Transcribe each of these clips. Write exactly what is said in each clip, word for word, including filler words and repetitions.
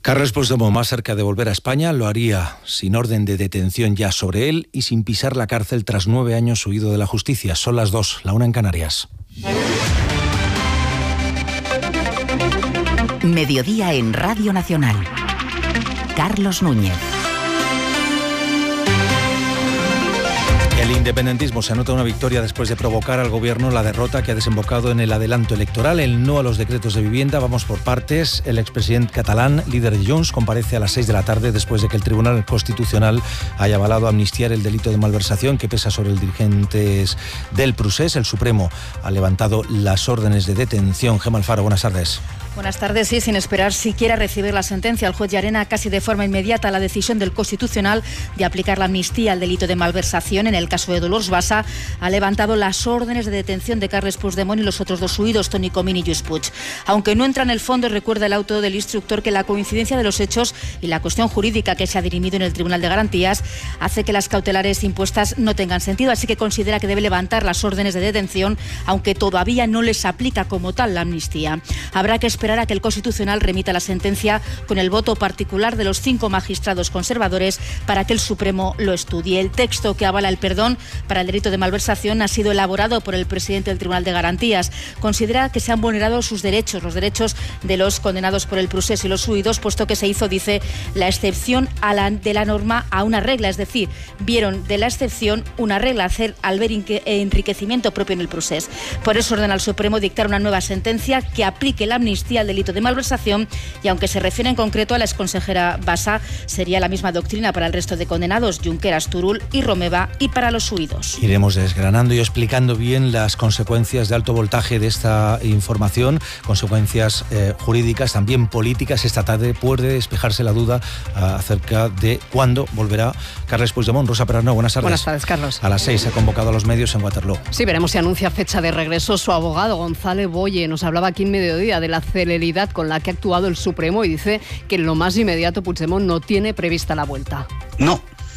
Carles Puigdemont, más cerca de volver a España, lo haría sin orden de detención ya sobre él y sin pisar la cárcel tras nueve años huido de la justicia. Son las dos, la una en Canarias. Mediodía en Radio Nacional. Carlos Núñez. El independentismo se anota una victoria después de provocar al gobierno la derrota que ha desembocado en el adelanto electoral, el no a los decretos de vivienda. Vamos por partes. El expresidente catalán, líder de Junts, comparece a las seis de la tarde después de que el Tribunal Constitucional haya avalado amnistiar el delito de malversación que pesa sobre los dirigentes del Procés. El Supremo ha levantado las órdenes de detención. Gemma Alfaro, buenas tardes. Buenas tardes. Sí, sin esperar siquiera recibir la sentencia, el juez Llarena casi de forma inmediata la decisión del Constitucional de aplicar la amnistía al delito de malversación en el caso de Dolors Bassa ha levantado las órdenes de detención de Carles Puigdemont y los otros dos huidos, Toni Comín y Lluís Puig. Aunque no entra en el fondo, recuerda el auto del instructor que la coincidencia de los hechos y la cuestión jurídica que se ha dirimido en el Tribunal de Garantías hace que las cautelares impuestas no tengan sentido, así que considera que debe levantar las órdenes de detención, aunque todavía no les aplica como tal la amnistía. Habrá que esperar a que el Constitucional remita la sentencia con el voto particular de los cinco magistrados conservadores para que el Supremo lo estudie. El texto que avala el perdón para el delito de malversación ha sido elaborado por el presidente del Tribunal de Garantías. Considera que se han vulnerado sus derechos, los derechos de los condenados por el Procés y los huidos, puesto que se hizo, dice, la excepción a la, de la norma a una regla, es decir, vieron de la excepción una regla, hacer al ver enriquecimiento propio en el Procés. Por eso ordena al Supremo dictar una nueva sentencia que aplique la amnistía al delito de malversación y, aunque se refiere en concreto a la exconsejera Bassa, sería la misma doctrina para el resto de condenados, Junqueras, Turull y Romeva, y para los huidos. Iremos desgranando y explicando bien las consecuencias de alto voltaje de esta información, consecuencias eh, jurídicas, también políticas. Esta tarde puede despejarse la duda uh, acerca de cuándo volverá Carles Puigdemont. Rosa Perarnau, buenas tardes. Buenas tardes, Carlos. A las seis ha convocado a los medios en Waterloo. Sí, veremos si anuncia fecha de regreso. Su abogado, González Boye, nos hablaba aquí en Mediodía de la celeridad con la que ha actuado el Supremo y dice que en lo más inmediato Puigdemont no tiene prevista la vuelta. No.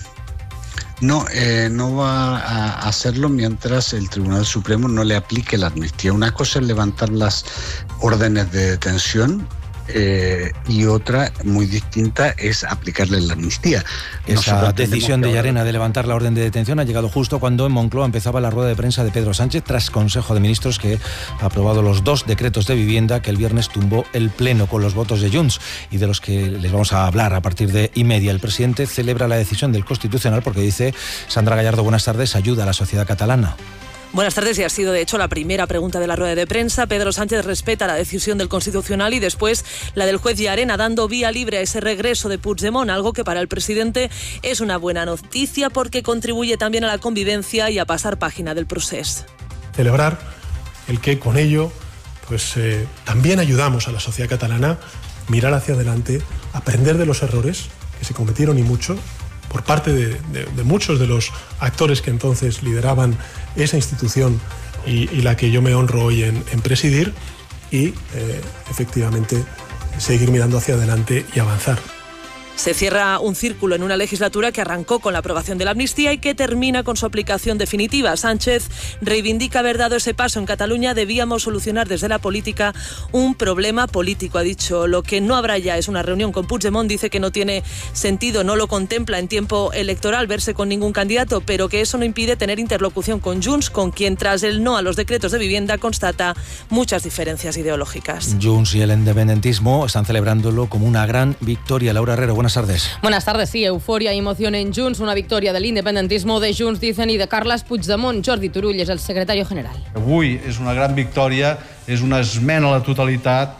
No, eh, no va a hacerlo mientras el Tribunal Supremo no le aplique la amnistía. Una cosa es levantar las órdenes de detención eh, y otra muy distinta es aplicarle la amnistía. Esa Nosotros decisión de ahora... Llarena de levantar la orden de detención ha llegado justo cuando en Moncloa empezaba la rueda de prensa de Pedro Sánchez tras Consejo de Ministros, que ha aprobado los dos decretos de vivienda que el viernes tumbó el Pleno con los votos de Junts y de los que les vamos a hablar a partir de y media. El presidente celebra la decisión del Constitucional porque dice, Sandra Gallardo, buenas tardes, ayuda a la sociedad catalana. Buenas tardes, y ha sido de hecho la primera pregunta de la rueda de prensa. Pedro Sánchez respeta la decisión del Constitucional y después la del juez Llarena, dando vía libre a ese regreso de Puigdemont, algo que para el presidente es una buena noticia porque contribuye también a la convivencia y a pasar página del Procés. Celebrar el que con ello pues eh, también ayudamos a la sociedad catalana a mirar hacia adelante, aprender de los errores que se cometieron y mucho, por parte de, de, de muchos de los actores que entonces lideraban esa institución y, y la que yo me honro hoy en, en presidir, y eh, efectivamente seguir mirando hacia adelante y avanzar. Se cierra un círculo en una legislatura que arrancó con la aprobación de la amnistía y que termina con su aplicación definitiva. Sánchez reivindica haber dado ese paso en Cataluña. Debíamos solucionar desde la política un problema político, ha dicho. Lo que no habrá ya es una reunión con Puigdemont. Dice que no tiene sentido, no lo contempla en tiempo electoral verse con ningún candidato, pero que eso no impide tener interlocución con Junts, con quien tras el no a los decretos de vivienda constata muchas diferencias ideológicas. Junts y el independentismo están celebrándolo como una gran victoria. Laura Herrero, buenas tardes. Buenas tardes, sí, euforia y emoción en Junts, una victoria del independentismo de Junts, dicen, y de Carles Puigdemont. Jordi Turull és el secretario general. Avui és una gran victòria, és una esmena a la totalitat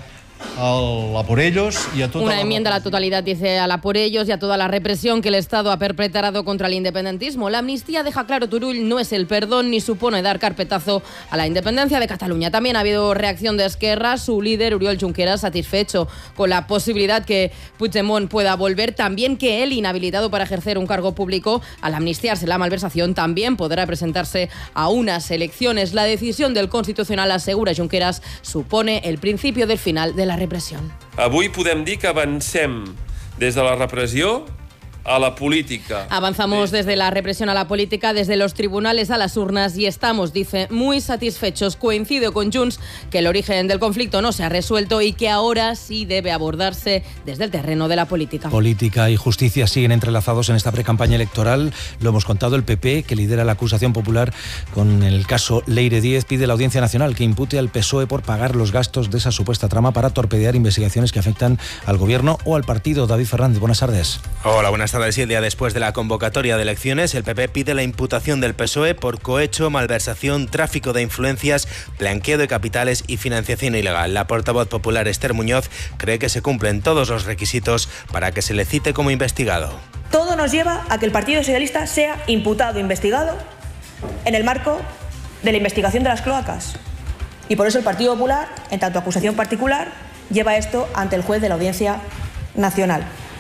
a por ellos y a toda Una la... enmienda a la totalidad, dice, a la por ellos y a toda la represión que el Estado ha perpetrado contra el independentismo. La amnistía, deja claro Turull, no es el perdón ni supone dar carpetazo a la independencia de Cataluña. También ha habido reacción de Esquerra, su líder Oriol Junqueras satisfecho con la posibilidad que Puigdemont pueda volver, también que él, inhabilitado para ejercer un cargo público, al amnistiarse la malversación, también podrá presentarse a unas elecciones. La decisión del Constitucional, asegura Junqueras, supone el principio del final de la repressió. Avui podem dir que avancem des de la repressió a la política. Avanzamos desde la represión a la política, desde los tribunales a las urnas y estamos, dice, muy satisfechos. Coincido con Junts que el origen del conflicto no se ha resuelto y que ahora sí debe abordarse desde el terreno de la política. Política y justicia siguen entrelazados en esta precampaña electoral. Lo hemos contado, el P P, que lidera la acusación popular con el caso Leire Díez, pide a la Audiencia Nacional que impute al P S O E por pagar los gastos de esa supuesta trama para torpedear investigaciones que afectan al gobierno o al partido. David Fernández, buenas tardes. Hola, buenas tardes. Y el día después de la convocatoria de elecciones, el P P pide la imputación del P S O E por cohecho, malversación, tráfico de influencias, blanqueo de capitales y financiación ilegal. La portavoz popular Esther Muñoz cree que se cumplen todos los requisitos para que se le cite como investigado. Todo nos lleva a que el Partido Socialista sea imputado, investigado, en el marco de la investigación de las cloacas. Y por eso el Partido Popular, en tanto acusación particular, lleva esto ante el juez de la Audiencia Nacional.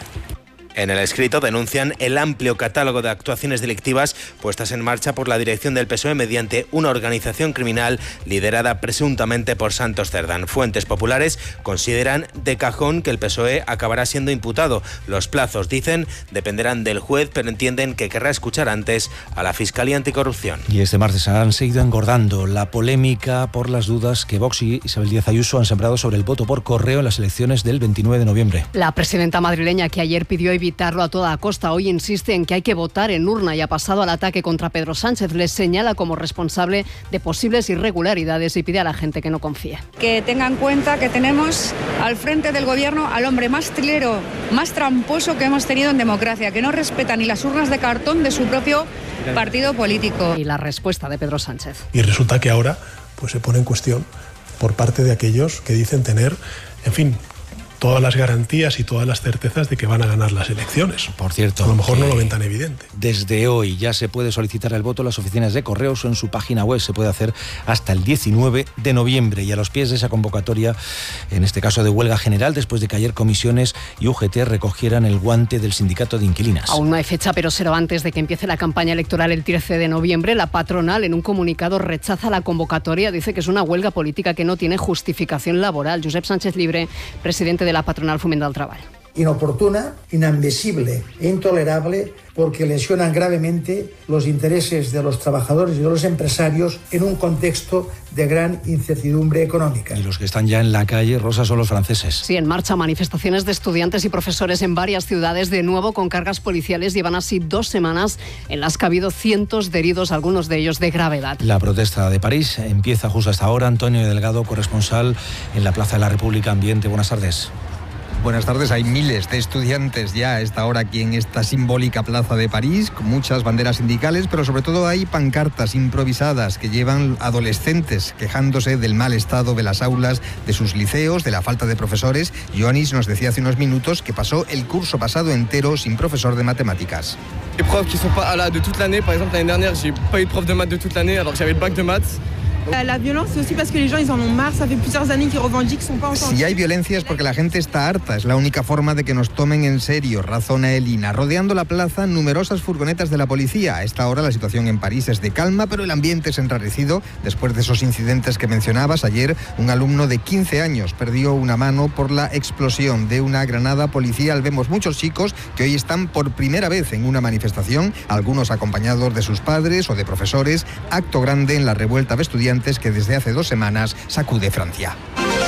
En el escrito denuncian el amplio catálogo de actuaciones delictivas puestas en marcha por la dirección del P S O E mediante una organización criminal liderada presuntamente por Santos Cerdán. Fuentes populares consideran de cajón que el P S O E acabará siendo imputado. Los plazos, dicen, dependerán del juez, pero entienden que querrá escuchar antes a la Fiscalía Anticorrupción. Y este martes han seguido engordando la polémica por las dudas que Vox y Isabel Díaz Ayuso han sembrado sobre el voto por correo en las elecciones del veintinueve de noviembre. La presidenta madrileña, que ayer pidió evitarlo a toda costa, hoy insiste en que hay que votar en urna y ha pasado al ataque contra Pedro Sánchez. Les señala como responsable de posibles irregularidades y pide a la gente que no confíe. Que tengan en cuenta que tenemos al frente del gobierno al hombre más trilero, más tramposo que hemos tenido en democracia, que no respeta ni las urnas de cartón de su propio partido político. Y la respuesta de Pedro Sánchez. Y resulta que ahora pues, se pone en cuestión por parte de aquellos que dicen tener, en fin, todas las garantías y todas las certezas de que van a ganar las elecciones. Por cierto, a lo mejor no lo ven tan evidente. Desde hoy ya se puede solicitar el voto en las oficinas de correos o en su página web. Se puede hacer hasta el diecinueve de noviembre y a los pies de esa convocatoria, en este caso de huelga general, después de que ayer comisiones y U G T recogieran el guante del sindicato de inquilinas. Aún no hay fecha, pero será antes de que empiece la campaña electoral el trece de noviembre. La patronal, en un comunicado, rechaza la convocatoria. Dice que es una huelga política que no tiene justificación laboral. Josep Sánchez Libre, presidente de la patronal Foment del Treball. Inoportuna, inadmisible e intolerable porque lesionan gravemente los intereses de los trabajadores y de los empresarios en un contexto de gran incertidumbre económica. Y los que están ya en la calle, Rosa, son los franceses. Sí, en marcha manifestaciones de estudiantes y profesores en varias ciudades, de nuevo con cargas policiales. Llevan así dos semanas en las que ha habido cientos de heridos, algunos de ellos de gravedad. La protesta de París empieza justo hasta ahora. Antonio Delgado, corresponsal en la Plaza de la República. Ambiente, buenas tardes. Buenas tardes. Hay miles de estudiantes ya a esta hora aquí en esta simbólica plaza de París, con muchas banderas sindicales, pero sobre todo hay pancartas improvisadas que llevan adolescentes quejándose del mal estado de las aulas, de sus liceos, de la falta de profesores. Ioannis nos decía hace unos minutos que pasó el curso pasado entero sin profesor de matemáticas. Les profs qui sont pas là de toute l'année, par exemple l'année dernière, j'ai pas eu de prof de maths de toute l'année alors que j'avais le bac de maths. La violence, c'est aussi parce que les gens ils en ont marre, ça fait plusieurs années qu'ils revendiquent, sont pas entendus. Si hay violencia es porque la gente está harta, es la única forma de que nos tomen en serio, razona Elina. Rodeando la plaza, numerosas furgonetas de la policía. A esta hora la situación en París es de calma, pero el ambiente es enrarecido después de esos incidentes que mencionabas. Ayer un alumno de quince años perdió una mano por la explosión de una granada policial. Vemos muchos chicos que hoy están por primera vez en una manifestación, algunos acompañados de sus padres o de profesores. Acto grande en la revuelta de estudiantes que desde hace dos semanas sacude Francia.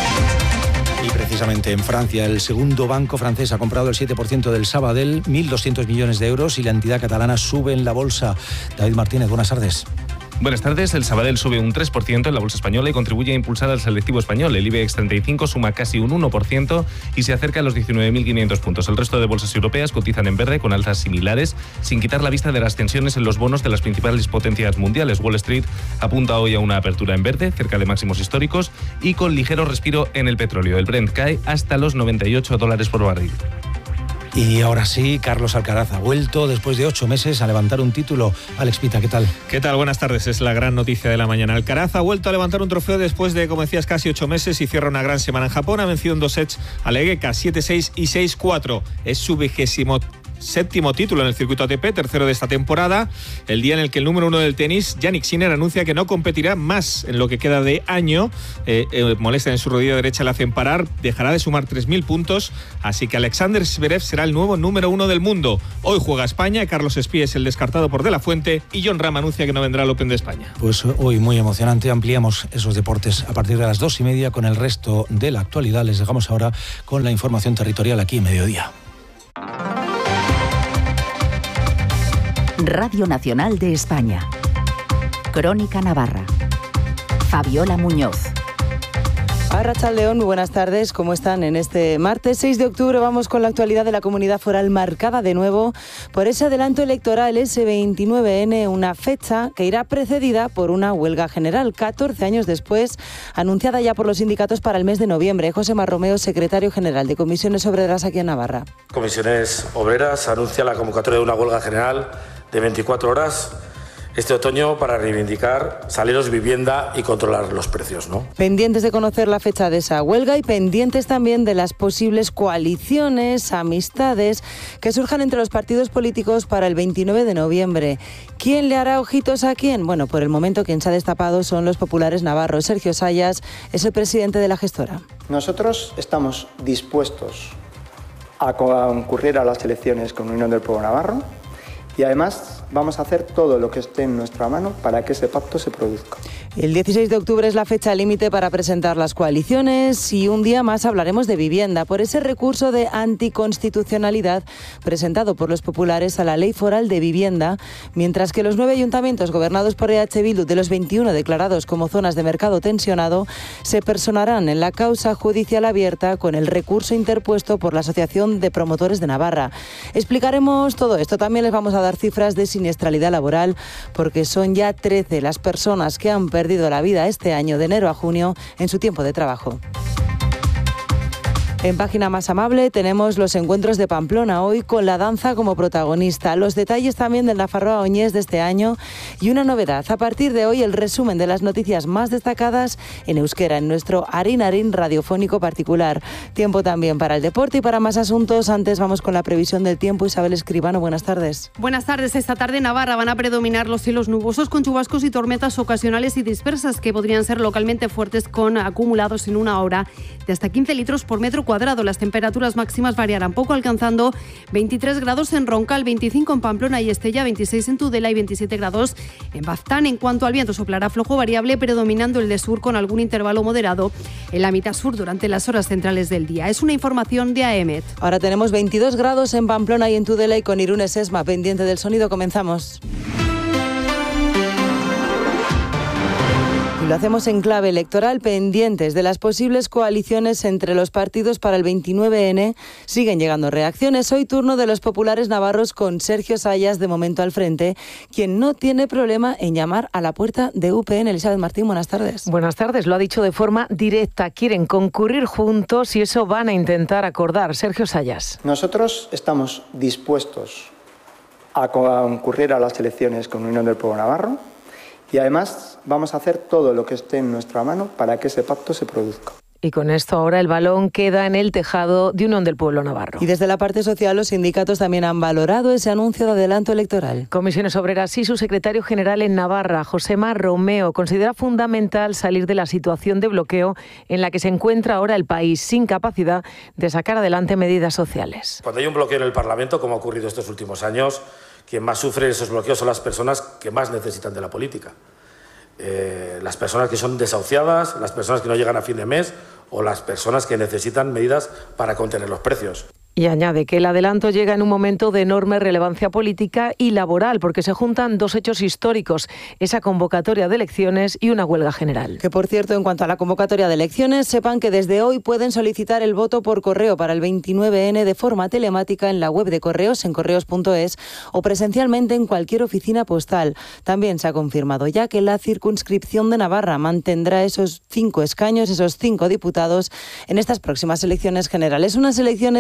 Y precisamente en Francia, el segundo banco francés ha comprado el siete por ciento del Sabadell, mil doscientos millones de euros, y la entidad catalana sube en la bolsa. David Martínez, buenas tardes. Buenas tardes. El Sabadell sube un tres por ciento en la bolsa española y contribuye a impulsar al selectivo español. El IBEX treinta y cinco suma casi un uno por ciento y se acerca a los diecinueve mil quinientos puntos. El resto de bolsas europeas cotizan en verde con alzas similares, sin quitar la vista de las tensiones en los bonos de las principales potencias mundiales. Wall Street apunta hoy a una apertura en verde, cerca de máximos históricos, y con ligero respiro en el petróleo. El Brent cae hasta los noventa y ocho dólares por barril. Y ahora sí, Carlos Alcaraz ha vuelto después de ocho meses a levantar un título. Alex Pita, ¿qué tal? ¿Qué tal? Buenas tardes. Es la gran noticia de la mañana. Alcaraz ha vuelto a levantar un trofeo después de, como decías, casi ocho meses y cierra una gran semana en Japón. Ha vencido en dos sets a Legeka, siete seis y seis cuatro. Es su vigésimo séptimo título en el circuito A T P, tercero de esta temporada, el día en el que el número uno del tenis, Jannik Sinner, anuncia que no competirá más en lo que queda de año. Eh, eh, molestia en su rodilla derecha le hacen parar, dejará de sumar tres mil puntos, así que Alexander Zverev será el nuevo número uno del mundo. Hoy juega España, Carlos Espí es el descartado por De La Fuente y Jon Rahm anuncia que no vendrá al Open de España. Pues hoy muy emocionante, ampliamos esos deportes a partir de las dos y media con el resto de la actualidad. Les dejamos ahora con la información territorial aquí en Mediodía. Radio Nacional de España. Crónica Navarra. Fabiola Muñoz. Arratsaldeon, muy buenas tardes. ¿Cómo están? En este martes seis de octubre vamos con la actualidad de la Comunidad Foral, marcada de nuevo por ese adelanto electoral, ese veintinueve ene, una fecha que irá precedida por una huelga general, catorce años después, anunciada ya por los sindicatos para el mes de noviembre. Josema Romeo, secretario general de Comisiones Obreras aquí en Navarra. Comisiones Obreras anuncia la convocatoria de una huelga general de veinticuatro horas este otoño para reivindicar salarios, vivienda y controlar los precios, ¿no? Pendientes de conocer la fecha de esa huelga y pendientes también de las posibles coaliciones, amistades que surjan entre los partidos políticos para el veintinueve de noviembre. ¿Quién le hará ojitos a quién? Bueno, por el momento quien se ha destapado son los populares navarros. Sergio Sayas es el presidente de la gestora. Nosotros estamos dispuestos a concurrir a las elecciones con Unión del Pueblo Navarro. Y además vamos a hacer todo lo que esté en nuestra mano para que ese pacto se produzca. El dieciséis de octubre es la fecha límite para presentar las coaliciones y un día más hablaremos de vivienda por ese recurso de anticonstitucionalidad presentado por los populares a la Ley Foral de Vivienda, mientras que los nueve ayuntamientos gobernados por E H Bildu, de los veintiuno declarados como zonas de mercado tensionado, se personarán en la causa judicial abierta con el recurso interpuesto por la Asociación de Promotores de Navarra. Explicaremos todo esto. También les vamos a dar cifras de siniestralidad laboral, porque son ya trece las personas que han perdido la vida este año de enero a junio en su tiempo de trabajo. En Página Más Amable tenemos los encuentros de Pamplona, hoy con la danza como protagonista, los detalles también del Nafarroa Oñés de este año y una novedad. A partir de hoy, el resumen de las noticias más destacadas en euskera, en nuestro Arin Arin radiofónico particular. Tiempo también para el deporte y para más asuntos. Antes vamos con la previsión del tiempo. Isabel Escribano, buenas tardes. Buenas tardes. Esta tarde en Navarra van a predominar los cielos nubosos con chubascos y tormentas ocasionales y dispersas que podrían ser localmente fuertes, con acumulados en una hora de hasta quince litros por metro cuadrado. Las temperaturas máximas variarán poco, alcanzando veintitrés grados en Roncal, veinticinco en Pamplona y Estella, veintiséis en Tudela y veintisiete grados en Baztán. En cuanto al viento, soplará flojo variable, predominando el de sur con algún intervalo moderado en la mitad sur durante las horas centrales del día. Es una información de A E M E T. Ahora tenemos veintidós grados en Pamplona y en Tudela, y con Irune Sesma pendiente del sonido comenzamos. Lo hacemos en clave electoral, pendientes de las posibles coaliciones entre los partidos para el veintinueve ene. Siguen llegando reacciones. Hoy turno de los populares navarros con Sergio Sayas de momento al frente, quien no tiene problema en llamar a la puerta de U P N. Elizabeth Martín, buenas tardes. Buenas tardes. Lo ha dicho de forma directa. Quieren concurrir juntos y eso van a intentar acordar. Sergio Sayas. Nosotros estamos dispuestos a concurrir a las elecciones con Unión del Pueblo Navarro. Y además vamos a hacer todo lo que esté en nuestra mano para que ese pacto se produzca. Y con esto ahora el balón queda en el tejado de Unión del Pueblo Navarro. Y desde la parte social, los sindicatos también han valorado ese anuncio de adelanto electoral. Comisiones Obreras y su secretario general en Navarra, Josema Romeo, considera fundamental salir de la situación de bloqueo en la que se encuentra ahora el país, sin capacidad de sacar adelante medidas sociales. Cuando hay un bloqueo en el Parlamento, como ha ocurrido estos últimos años, quien más sufre esos bloqueos son las personas que más necesitan de la política. Eh, las personas que son desahuciadas, las personas que no llegan a fin de mes o las personas que necesitan medidas para contener los precios. Y añade que el adelanto llega en un momento de enorme relevancia política y laboral, porque se juntan dos hechos históricos, esa convocatoria de elecciones y una huelga general. Que, por cierto, en cuanto a la convocatoria de elecciones, sepan que desde hoy pueden solicitar el voto por correo para el veintinueve ene de forma telemática en la web de Correos, en correos punto es, o presencialmente en cualquier oficina postal. También se ha confirmado ya que la circunscripción de Navarra mantendrá esos cinco escaños, esos cinco diputados, en estas próximas elecciones generales. Unas elecciones que aún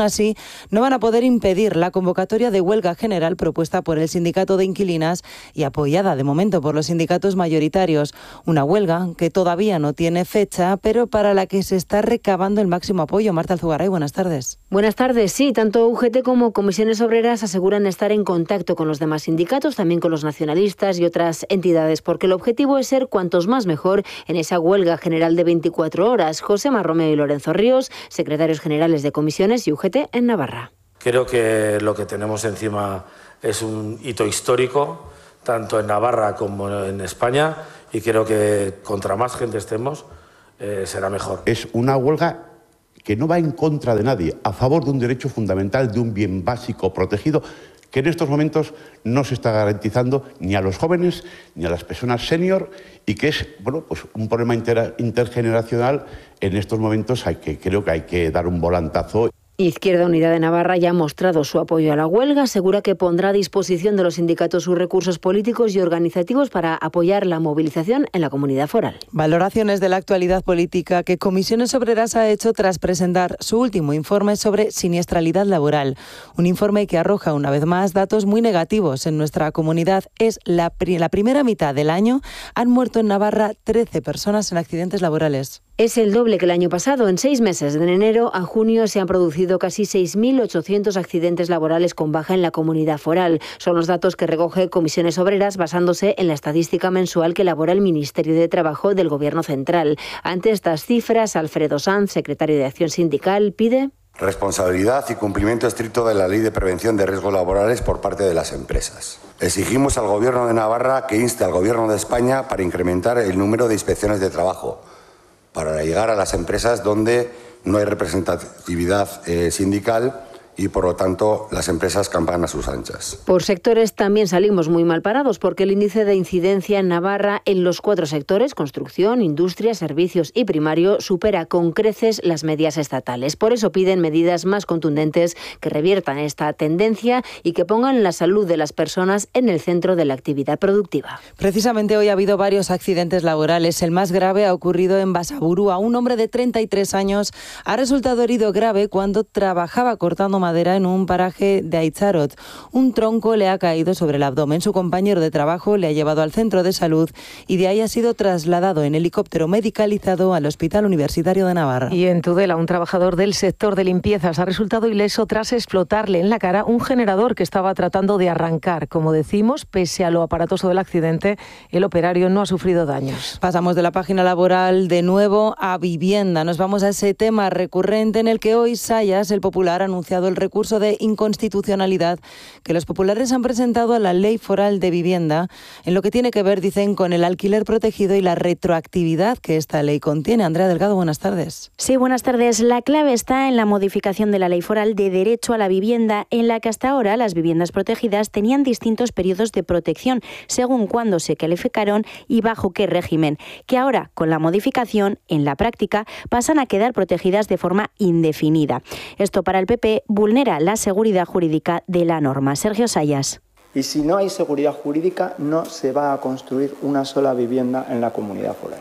así no van a poder impedir la convocatoria de huelga general propuesta por el sindicato de inquilinas y apoyada de momento por los sindicatos mayoritarios. Una huelga que todavía no tiene fecha, pero para la que se está recabando el máximo apoyo. Marta Alzugaray, buenas tardes. Buenas tardes. Sí, tanto U G T como Comisiones Obreras aseguran estar en contacto con los demás sindicatos, también con los nacionalistas y otras entidades, porque el objetivo es ser cuantos más mejor en esa huelga general de veinticuatro horas. Josema Romeo y Lorenzo Ríos, secretarios generales de Comisiones y U G T en Navarra. Creo que lo que tenemos encima es un hito histórico, tanto en Navarra como en España, y creo que contra más gente estemos, eh, será mejor. Es una huelga que no va en contra de nadie, a favor de un derecho fundamental, de un bien básico protegido, que en estos momentos no se está garantizando ni a los jóvenes ni a las personas senior, y que es bueno, pues un problema inter, intergeneracional. En estos momentos hay que, creo que hay que dar un volantazo. Izquierda Unida de Navarra ya ha mostrado su apoyo a la huelga, asegura que pondrá a disposición de los sindicatos sus recursos políticos y organizativos para apoyar la movilización en la comunidad foral. Valoraciones de la actualidad política que Comisiones Obreras ha hecho tras presentar su último informe sobre siniestralidad laboral. Un informe que arroja una vez más datos muy negativos en nuestra comunidad. Es la, pri- la primera mitad del año han muerto en Navarra trece personas en accidentes laborales. Es el doble que el año pasado. En seis meses, de enero a junio, se han producido casi seis mil ochocientos accidentes laborales con baja en la comunidad foral. Son los datos que recoge Comisiones Obreras basándose en la estadística mensual que elabora el Ministerio de Trabajo del Gobierno Central. Ante estas cifras, Alfredo Sanz, secretario de Acción Sindical, pide responsabilidad y cumplimiento estricto de la Ley de Prevención de Riesgos Laborales por parte de las empresas. Exigimos al Gobierno de Navarra que inste al Gobierno de España para incrementar el número de inspecciones de trabajo, para llegar a las empresas donde no hay representatividad eh, sindical y, por lo tanto, las empresas campan a sus anchas. Por sectores también salimos muy mal parados, porque el índice de incidencia en Navarra en los cuatro sectores, construcción, industria, servicios y primario, supera con creces las medias estatales. Por eso piden medidas más contundentes que reviertan esta tendencia y que pongan la salud de las personas en el centro de la actividad productiva. Precisamente hoy ha habido varios accidentes laborales. El más grave ha ocurrido en Basaburúa. Un hombre de treinta y tres años ha resultado herido grave cuando trabajaba cortando madera en un paraje de Aitzarot. Un tronco le ha caído sobre el abdomen. Su compañero de trabajo le ha llevado al centro de salud y de ahí ha sido trasladado en helicóptero medicalizado al Hospital Universitario de Navarra. Y en Tudela, un trabajador del sector de limpiezas ha resultado ileso tras explotarle en la cara un generador que estaba tratando de arrancar. Como decimos, pese a lo aparatoso del accidente, el operario no ha sufrido daños. Pasamos de la página laboral de nuevo a vivienda. Nos vamos a ese tema recurrente en el que hoy Sayas, el Popular, ha anunciado el recurso de inconstitucionalidad que los populares han presentado a la Ley Foral de Vivienda, en lo que tiene que ver, dicen, con el alquiler protegido y la retroactividad que esta ley contiene. Andrea Delgado, buenas tardes. Sí, buenas tardes. La clave está en la modificación de la Ley Foral de Derecho a la Vivienda, en la que hasta ahora las viviendas protegidas tenían distintos periodos de protección, según cuándo se calificaron y bajo qué régimen, que ahora, con la modificación, en la práctica, pasan a quedar protegidas de forma indefinida. Esto para el P P vulnera la seguridad jurídica de la norma. Sergio Sayas. Y si no hay seguridad jurídica, no se va a construir una sola vivienda en la comunidad foral.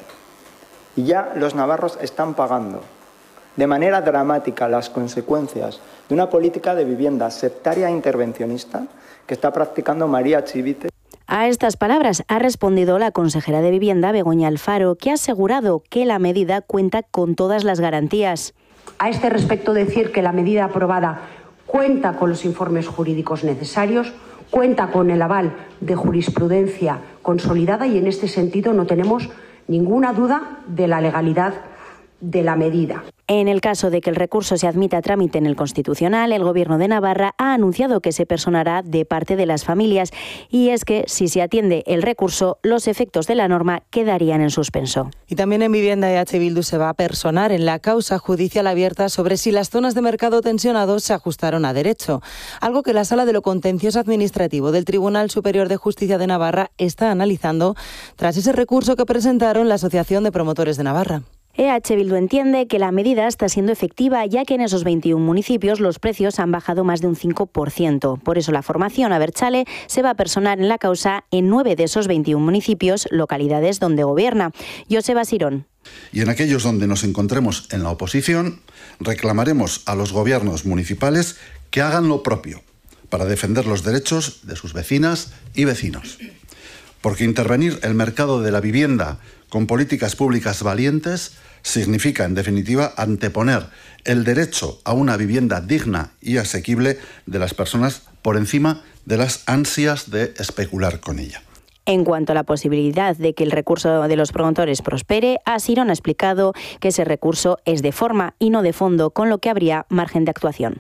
Y ya los navarros están pagando de manera dramática las consecuencias de una política de vivienda sectaria e intervencionista que está practicando María Chivite. A estas palabras ha respondido la consejera de Vivienda, Begoña Alfaro, que ha asegurado que la medida cuenta con todas las garantías. A este respecto, decir que la medida aprobada cuenta con los informes jurídicos necesarios, cuenta con el aval de jurisprudencia consolidada y en este sentido no tenemos ninguna duda de la legalidad de la medida. En el caso de que el recurso se admita a trámite en el Constitucional, el Gobierno de Navarra ha anunciado que se personará de parte de las familias. Y es que, si se atiende el recurso, los efectos de la norma quedarían en suspenso. Y también en Vivienda, E H Bildu se va a personar en la causa judicial abierta sobre si las zonas de mercado tensionado se ajustaron a derecho. Algo que la Sala de lo Contencioso Administrativo del Tribunal Superior de Justicia de Navarra está analizando tras ese recurso que presentaron la Asociación de Promotores de Navarra. E H Bildu entiende que la medida está siendo efectiva, ya que en esos veintiún municipios los precios han bajado más de un cinco por ciento. Por eso la formación Abertzale se va a personar en la causa en nueve de esos veintiún municipios, localidades donde gobierna. Joseba Sirón. Y en aquellos donde nos encontremos en la oposición, reclamaremos a los gobiernos municipales que hagan lo propio para defender los derechos de sus vecinas y vecinos. Porque intervenir el mercado de la vivienda con políticas públicas valientes significa, en definitiva, anteponer el derecho a una vivienda digna y asequible de las personas por encima de las ansias de especular con ella. En cuanto a la posibilidad de que el recurso de los promotores prospere, Asirón ha explicado que ese recurso es de forma y no de fondo, con lo que habría margen de actuación.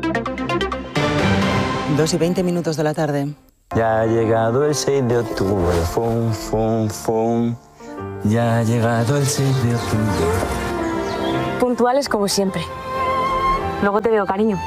Dos y veinte minutos de la tarde. Ya ha llegado el seis de octubre, fum, fum, fum. Ya ha llegado el seis de octubre. Puntuales como siempre. Luego te veo, cariño.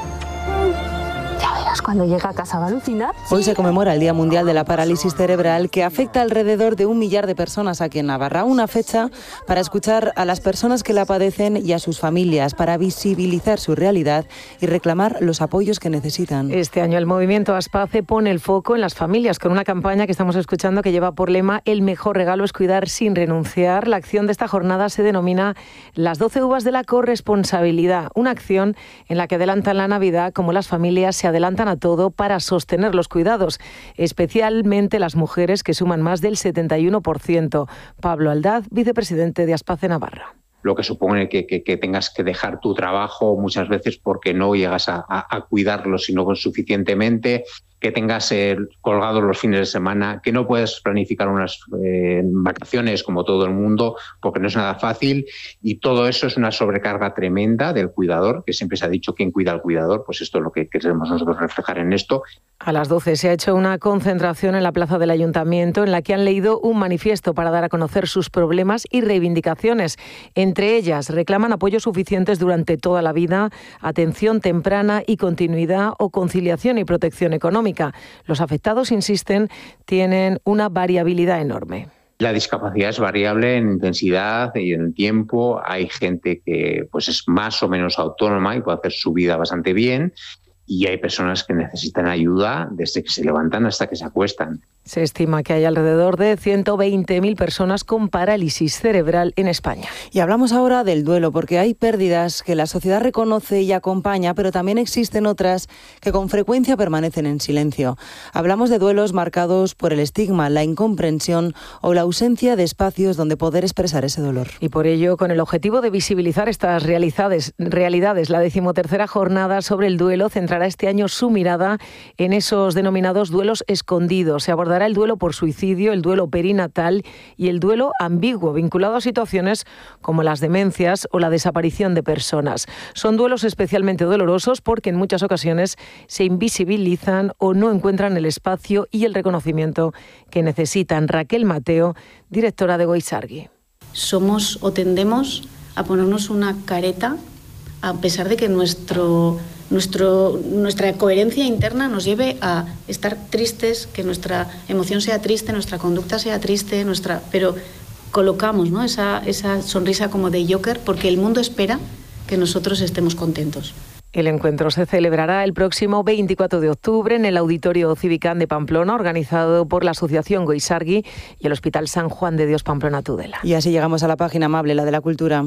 Ya verás, cuando llega a casa va a alucinar. Hoy se conmemora el Día Mundial de la Parálisis Cerebral, que afecta alrededor de un millar de personas aquí en Navarra. Una fecha para escuchar a las personas que la padecen y a sus familias, para visibilizar su realidad y reclamar los apoyos que necesitan. Este año el movimiento Aspace pone el foco en las familias, con una campaña que estamos escuchando que lleva por lema "El mejor regalo es cuidar sin renunciar". La acción de esta jornada se denomina Las doce uvas de la corresponsabilidad, una acción en la que adelantan la Navidad como las familias se adelantan a todo para sostener los cuidados, especialmente las mujeres, que suman más del setenta y uno por ciento. Pablo Aldaz, vicepresidente de Aspace Navarra. Lo que supone que, que, que tengas que dejar tu trabajo muchas veces porque no llegas a, a, a cuidarlo sino suficientemente, que tengas eh, colgados los fines de semana, que no puedes planificar unas eh, vacaciones como todo el mundo porque no es nada fácil, y todo eso es una sobrecarga tremenda del cuidador, que siempre se ha dicho quién cuida al cuidador, pues esto es lo que queremos nosotros reflejar en esto. A las doce se ha hecho una concentración en la plaza del Ayuntamiento en la que han leído un manifiesto para dar a conocer sus problemas y reivindicaciones. Entre ellas reclaman apoyos suficientes durante toda la vida, atención temprana y continuidad o conciliación y protección económica. Los afectados, insisten, tienen una variabilidad enorme. La discapacidad es variable en intensidad y en el tiempo. Hay gente que pues, es más o menos autónoma y puede hacer su vida bastante bien. Y hay personas que necesitan ayuda desde que se levantan hasta que se acuestan. Se estima que hay alrededor de ciento veinte mil personas con parálisis cerebral en España. Y hablamos ahora del duelo, porque hay pérdidas que la sociedad reconoce y acompaña, pero también existen otras que con frecuencia permanecen en silencio. Hablamos de duelos marcados por el estigma, la incomprensión o la ausencia de espacios donde poder expresar ese dolor. Y por ello, con el objetivo de visibilizar estas realidades, realidades la decimotercera jornada sobre el duelo centrará este año su mirada en esos denominados duelos escondidos. Se abordará el duelo por suicidio, el duelo perinatal y el duelo ambiguo, vinculado a situaciones como las demencias o la desaparición de personas. Son duelos especialmente dolorosos porque en muchas ocasiones se invisibilizan o no encuentran el espacio y el reconocimiento que necesitan. Raquel Mateo, directora de Goizargui. Somos o tendemos a ponernos una careta a pesar de que nuestro... Nuestro, nuestra coherencia interna nos lleve a estar tristes, que nuestra emoción sea triste, nuestra conducta sea triste, nuestra, pero colocamos, ¿no? esa, esa sonrisa como de Joker porque el mundo espera que nosotros estemos contentos. El encuentro se celebrará el próximo veinticuatro de octubre en el Auditorio Civicán de Pamplona, organizado por la Asociación Goizargui y el Hospital San Juan de Dios Pamplona Tudela. Y así llegamos a la página amable, la de la cultura.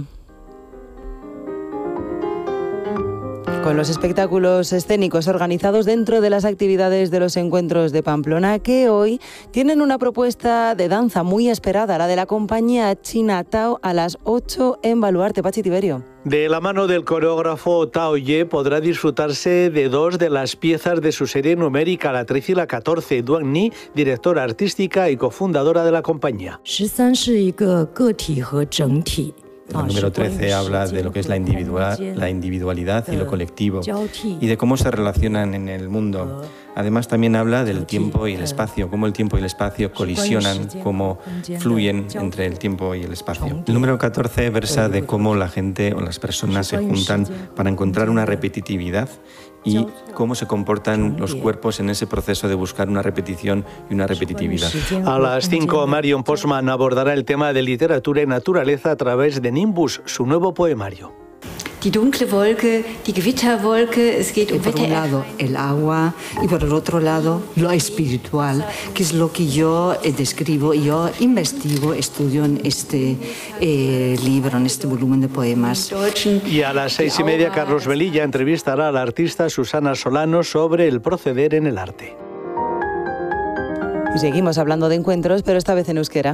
Con los espectáculos escénicos organizados dentro de las actividades de los encuentros de Pamplona, que hoy tienen una propuesta de danza muy esperada, la de la compañía china Tao, a las ocho en Baluarte. Pachi Tiberio. De la mano del coreógrafo Tao Ye podrá disfrutarse de dos de las piezas de su serie numérica, la trece y la catorce. Duan Ni, directora artística y cofundadora de la compañía. El número trece habla de lo que es la individual, la individualidad y lo colectivo y de cómo se relacionan en el mundo. Además también habla del tiempo y el espacio, cómo el tiempo y el espacio colisionan, cómo fluyen entre el tiempo y el espacio. El número catorce versa de cómo la gente o las personas se juntan para encontrar una repetitividad y cómo se comportan los cuerpos en ese proceso de buscar una repetición y una repetitividad. A las cinco, Marion Postman abordará el tema de literatura y naturaleza a través de Nimbus, su nuevo poemario. die dunkle Wolke, die Gewitterwolke, es geht y um por un lado el agua y por el otro lado lo espiritual, que es lo que yo eh, describo y yo investigo, estudio en este eh, libro, en este volumen de poemas. Y a las seis y media Carlos Velilla entrevistará a la artista Susana Solano sobre el proceder en el arte. Y seguimos hablando de encuentros, pero esta vez en euskera.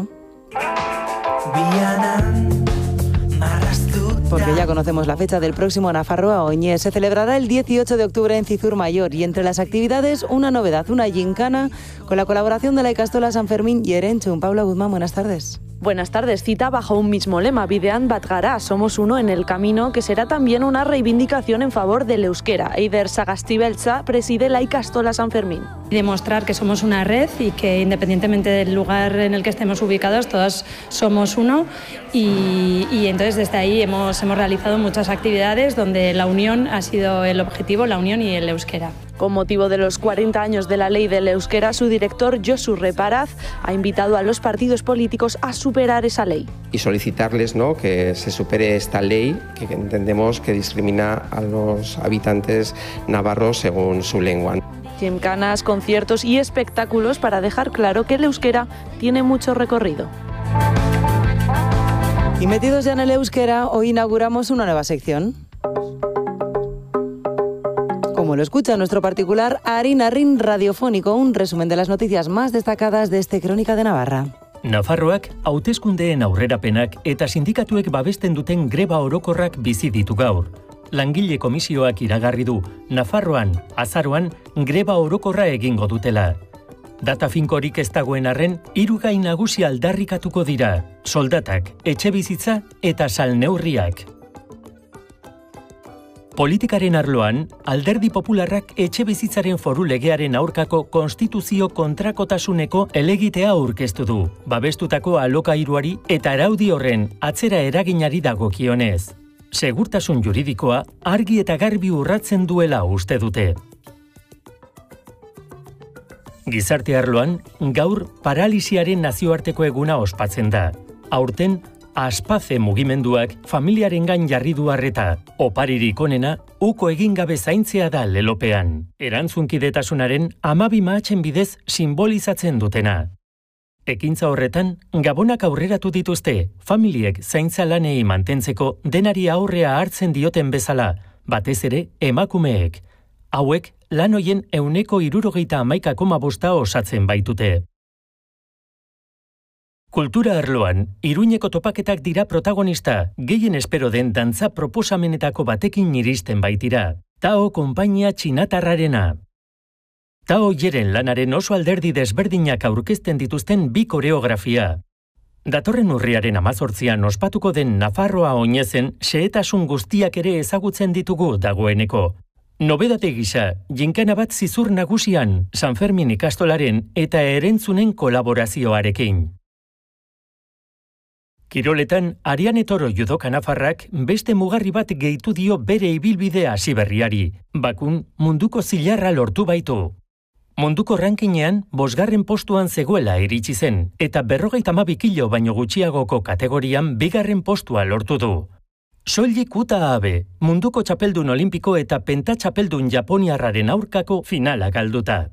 Porque ya conocemos la fecha del próximo Nafarroa Oñez. Se celebrará el dieciocho de octubre en Cizur Mayor y entre las actividades una novedad, una gincana con la colaboración de la Ikastola San Fermín y Erenchun. Paula Guzmán, buenas tardes. Buenas tardes. Cita bajo un mismo lema, Bidean bat gara, somos uno en el camino, que será también una reivindicación en favor del euskera. Eider Sagastibeltza preside la Ikastola San Fermín. Demostrar que somos una red y que independientemente del lugar en el que estemos ubicados, todos somos uno y, y entonces desde ahí hemos, hemos realizado muchas actividades donde la unión ha sido el objetivo, la unión y el euskera. Con motivo de los cuarenta años de la ley del euskera, su director, Josu Reparaz, ha invitado a los partidos políticos a superar esa ley. Y solicitarles, ¿no?, que se supere esta ley que entendemos que discrimina a los habitantes navarros según su lengua. Gimcanas, conciertos y espectáculos para dejar claro que el euskera tiene mucho recorrido. Y metidos ya en el euskera, hoy inauguramos una nueva sección. Como lo escucha nuestro particular Arinarrin Radiofónico, un resumen de las noticias más destacadas de este Crónica de Navarra. Nafarroak hauteskundeen aurrerapenak eta sindikatuek babesten duten greba orokorrak bizi ditu gaur. Langile komisioak iragarri du Nafarroan, azaroan, greba orokorra egingo dutela. Data finkorik ez dagoen arren, hiru gai nagusi aldarrikatuko dira: soldatak, etxebizitza eta salneurriak. Politikaren arloan, Alderdi Popularrak etxebizitzaren foru legearen aurkako konstituzio kontrakotasuneko helegitea aurkeztu du, babestutako alokairuari eta araudi horren atzera eraginari dagokionez. Segurtasun juridikoa argi eta garbi urratzen duela uste dute. Gizarte arloan, gaur paralisiaren nazioarteko eguna ospatzen da. Aurten, Aspaze mugimenduak familiaren gain jarri du harreta. Oparirik onena, uko egin gabe zaintzea da lelopean. Erantzunkidetasunaren hamabi mahatzen bidez simbolizatzen dutena. Ekintza horretan, gabonak aurreratu dituzte, familiek zaintza lanei mantentzeko denari aurrea hartzen dioten bezala, batez ere emakumeek. Hauek, lan hoien euneko hirurogeita hamaika koma bosta osatzen baitute. Kultura arloan, Iruñeko topaketak dira protagonista, gehien espero den dantza proposamenetako batekin iristen baitira. Tao konpainia txinatarrarena. Tao jeren lanaren oso alderdi desberdinak aurkezten dituzten bi koreografia. Datorren urriaren amazortzian ospatuko den Nafarroa Oñezen xehetasun guztiak ere ezagutzen ditugu dagoeneko. Nobedate gisa, ginkana bat Zizur nagusian, San Fermin ikastolaren eta Erentzunen kolaborazioarekin. Kiroletan, Ariane Toro judoka nafarrak beste mugarri bat gehitu dio bere ibilbide hasi berriari. Bakun munduko zilarra lortu baitu. Munduko rankinean bosgarren postuan zegoela iritsi zen, eta berrogeita hamabi kilo baino gutxiagoko kategorian bigarren postua lortu du. Soilik Uta Abe, munduko txapeldun olimpiko eta pentatxapeldun japoniarraren aurkako finala galduta.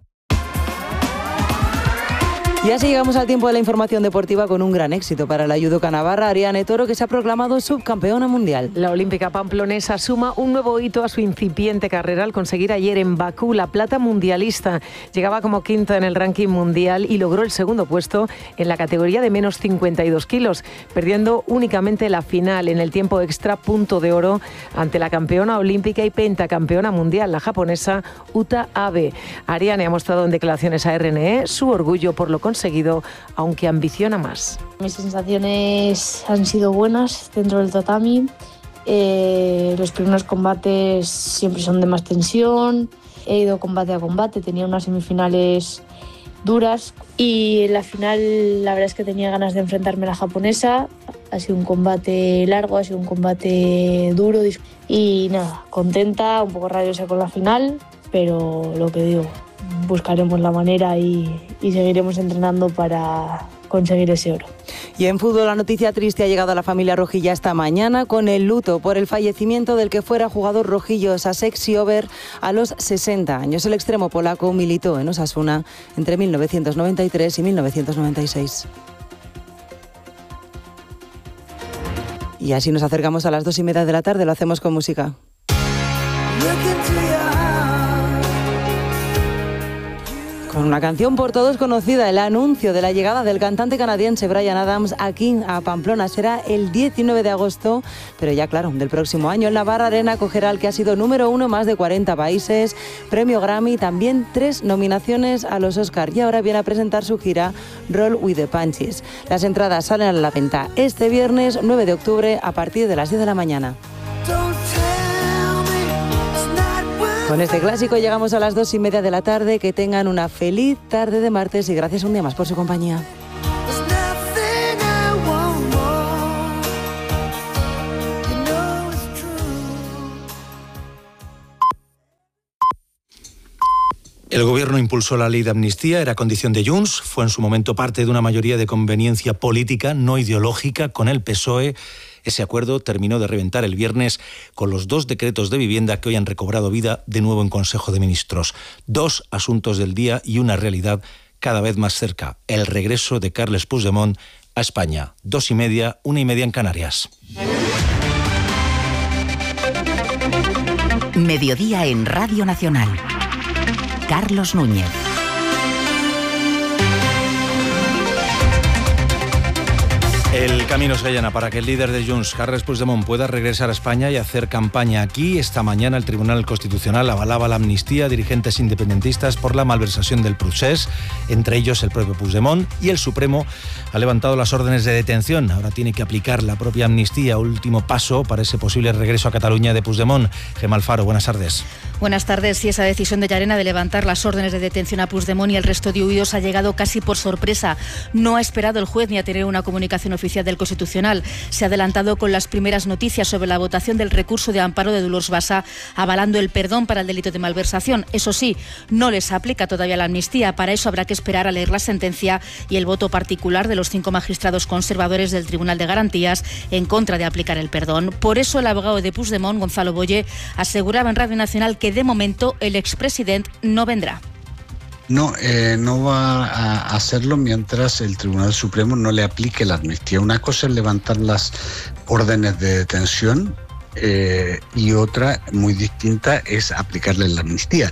Y así llegamos al tiempo de la información deportiva con un gran éxito para la judoka navarra Ariane Toro, que se ha proclamado subcampeona mundial. La olímpica pamplonesa suma un nuevo hito a su incipiente carrera al conseguir ayer en Bakú la plata mundialista. Llegaba como quinta en el ranking mundial y logró el segundo puesto en la categoría de menos cincuenta y dos kilos, perdiendo únicamente la final en el tiempo extra punto de oro ante la campeona olímpica y pentacampeona mundial, la japonesa Uta Abe. Ariane ha mostrado en declaraciones a R N E su orgullo por lo conseguido, aunque ambiciona más. Mis sensaciones han sido buenas dentro del tatami. Eh, los primeros combates siempre son de más tensión. He ido combate a combate, tenía unas semifinales duras y en la final la verdad es que tenía ganas de enfrentarme a la japonesa. Ha sido un combate largo, ha sido un combate duro y nada, contenta, un poco rabiosa con la final, pero lo que digo, buscaremos la manera y, y seguiremos entrenando para conseguir ese oro. Y en fútbol, la noticia triste ha llegado a la familia rojilla esta mañana con el luto por el fallecimiento del que fuera jugador rojillo Sasek Siober a los sesenta años. El extremo polaco militó en Osasuna entre mil novecientos noventa y tres y mil novecientos noventa y seis. Y así nos acercamos a las dos y media de la tarde, lo hacemos con música. Con una canción por todos conocida, el anuncio de la llegada del cantante canadiense Bryan Adams aquí a Pamplona será el diecinueve de agosto, pero ya claro, del próximo año. El Navarra Arena acogerá al que ha sido número uno en más de cuarenta países, premio Grammy, también tres nominaciones a los Oscar, y ahora viene a presentar su gira Roll with the Punches. Las entradas salen a la venta este viernes nueve de octubre a partir de las diez de la mañana. Con este clásico llegamos a las dos y media de la tarde. Que tengan una feliz tarde de martes y gracias un día más por su compañía. El Gobierno impulsó la ley de amnistía, era condición de Junts, fue en su momento parte de una mayoría de conveniencia política, no ideológica, con el P S O E. Ese acuerdo terminó de reventar el viernes con los dos decretos de vivienda que hoy han recobrado vida de nuevo en Consejo de Ministros. Dos asuntos del día y una realidad cada vez más cerca: el regreso de Carles Puigdemont a España. Dos y media, una y media en Canarias. Mediodía en Radio Nacional. Carlos Núñez. El camino se allana para que el líder de Junts, Carles Puigdemont, pueda regresar a España y hacer campaña aquí. Esta mañana el Tribunal Constitucional avalaba la amnistía a dirigentes independentistas por la malversación del procés, entre ellos el propio Puigdemont, y el Supremo ha levantado las órdenes de detención. Ahora tiene que aplicar la propia amnistía, último paso para ese posible regreso a Cataluña de Puigdemont. Gemma Alfaro, buenas tardes. Buenas tardes. Y esa decisión de Llarena de levantar las órdenes de detención a Puigdemont y el resto de huidos ha llegado casi por sorpresa. No ha esperado el juez ni a tener una comunicación oficial del Constitucional. Se ha adelantado con las primeras noticias sobre la votación del recurso de amparo de Dolors Bassa, avalando el perdón para el delito de malversación. Eso sí, no les aplica todavía la amnistía. Para eso habrá que esperar a leer la sentencia y el voto particular de los cinco magistrados conservadores del Tribunal de Garantías en contra de aplicar el perdón. Por eso el abogado de Puigdemont, Gonzalo Boye, aseguraba en Radio Nacional que de momento el expresidente no vendrá. No, eh, no va a hacerlo mientras el Tribunal Supremo no le aplique la amnistía. Una cosa es levantar las órdenes de detención eh, y otra muy distinta es aplicarle la amnistía.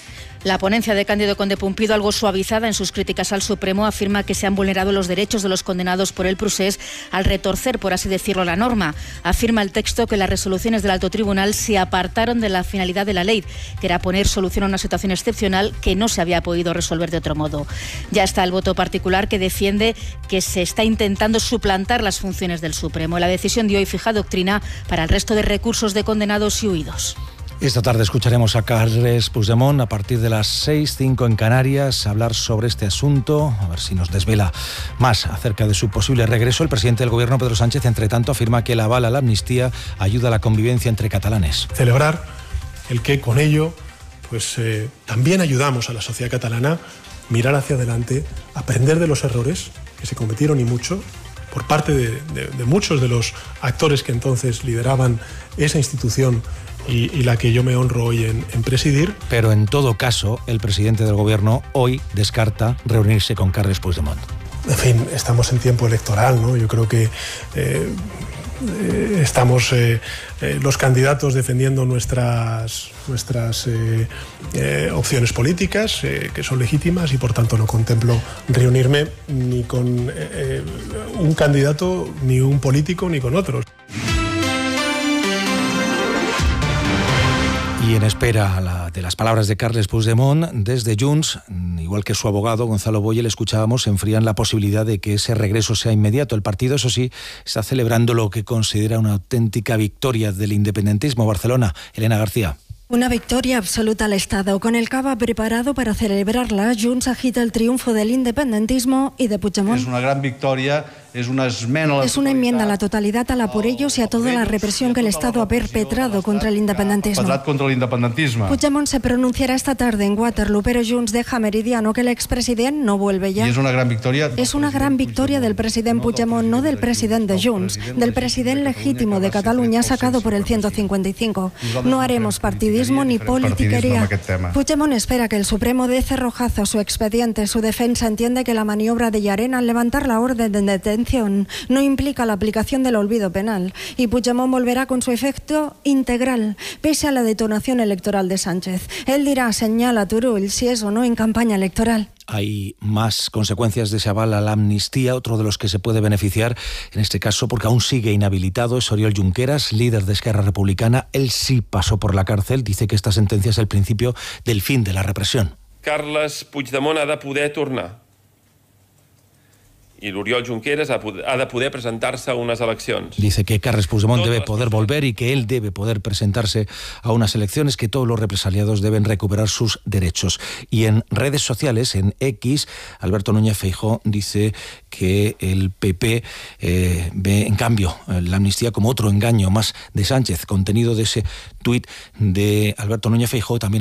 La ponencia de Cándido Conde Pumpido, algo suavizada en sus críticas al Supremo, afirma que se han vulnerado los derechos de los condenados por el procés al retorcer, por así decirlo, la norma. Afirma el texto que las resoluciones del Alto Tribunal se apartaron de la finalidad de la ley, que era poner solución a una situación excepcional que no se había podido resolver de otro modo. Ya está el voto particular que defiende que se está intentando suplantar las funciones del Supremo. La decisión de hoy fija doctrina para el resto de recursos de condenados y huidos. Esta tarde escucharemos a Carles Puigdemont a partir de las seis, cinco en Canarias, hablar sobre este asunto, a ver si nos desvela más acerca de su posible regreso. El presidente del Gobierno, Pedro Sánchez, entre tanto, afirma que el aval a la amnistía ayuda a la convivencia entre catalanes. Celebrar el que con ello pues, eh, también ayudamos a la sociedad catalana a mirar hacia adelante, aprender de los errores que se cometieron y mucho, por parte de, de, de muchos de los actores que entonces lideraban esa institución y, y la que yo me honro hoy en, en presidir. Pero en todo caso, el presidente del Gobierno hoy descarta reunirse con Carles Puigdemont. En fin, estamos en tiempo electoral, ¿no? Yo creo que eh, eh, estamos eh, eh, los candidatos defendiendo nuestras, nuestras eh, eh, opciones políticas, eh, que son legítimas, y por tanto no contemplo reunirme ni con eh, un candidato, ni un político, ni con otros. Y en espera la, de las palabras de Carles Puigdemont, desde Junts, igual que su abogado Gonzalo Boye, le escuchábamos, se enfrían la posibilidad de que ese regreso sea inmediato. El partido, eso sí, está celebrando lo que considera una auténtica victoria del independentismo. Barcelona, Elena García. Una victoria absoluta al Estado. Con el cava preparado para celebrarla, Junts agita el triunfo del independentismo y de Puigdemont. Es una gran victoria Es una, es una enmienda a la totalidad a la por ellos y a toda la represión que el Estado ha perpetrado contra el independentismo. Contra el independentismo. Puigdemont se pronunciará esta tarde en Waterloo, pero Junts deja meridiano que el expresidente no vuelve ya. Y es una gran victoria. Es una gran victoria del presidente Puigdemont, no del presidente de Junts, del presidente legítimo de Cataluña sacado por el ciento cincuenta y cinco. No haremos partidismo ni politiquería. Puigdemont espera que el Supremo dé cerrojazo a su expediente. Su defensa entiende que la maniobra de Llarena al levantar la orden de detención no implica la aplicación del olvido penal y Puigdemont volverá con su efecto integral, pese a la detonación electoral de Sánchez. Él dirá, señala Turull, si es o no en campaña electoral. Hay más consecuencias de ese aval a la amnistía. Otro de los que se puede beneficiar, en este caso porque aún sigue inhabilitado, es Oriol Junqueras, líder de Esquerra Republicana. Él sí pasó por la cárcel. Dice que esta sentencia es el principio del fin de la represión. Carles Puigdemont ha de poder tornar. I l'Oriol Junqueras ha de poder presentar-se a unes eleccions. Dice que Carles Puigdemont debe poder volver y que él debe poder presentarse a unas elecciones, que todos los represaliados deben recuperar sus derechos. Y en redes sociales, en X, Alberto Núñez Feijóo dice que el P P eh, ve, en cambio, la amnistía como otro engaño más de Sánchez. Contenido de ese tuit de Alberto Núñez Feijóo también